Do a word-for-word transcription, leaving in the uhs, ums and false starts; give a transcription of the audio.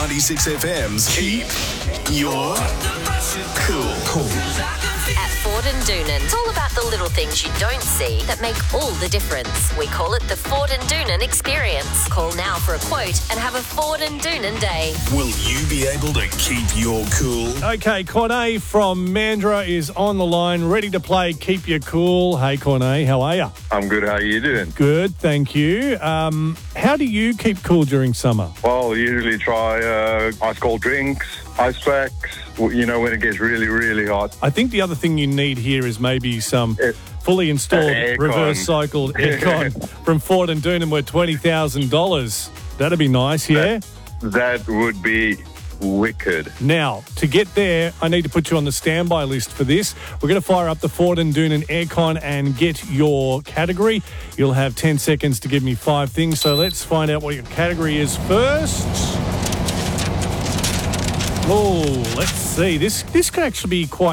ninety-six F M's Keep Your Cool. Cool. At Ford and Doonan, it's all about the little things you don't see that make all the difference. We call it the Ford and Doonan experience. Call now for a quote and have a Ford and Doonan day. Will you be able to keep your cool? Okay, Cornet from Mandurah is on the line, ready to play Keep Your Cool. Hey, Cornet, how are you? I'm good. How are you doing? Good, thank you. Um, how do you keep cool during summer? Well, usually try uh, ice cold drinks, ice packs, you know, when it gets really, really hot. I think the other thing you need here is maybe some It- fully installed Aircon. reverse-cycled aircon from Ford and Doonan worth twenty thousand dollars. That'd be nice, yeah? That would be wicked. Now, to get there, I need to put you on the standby list for this. We're going to fire up the Ford and Doonan aircon and get your category. You'll have ten seconds to give me five things. So let's find out what your category is first. Oh, let's see. This this could actually be quite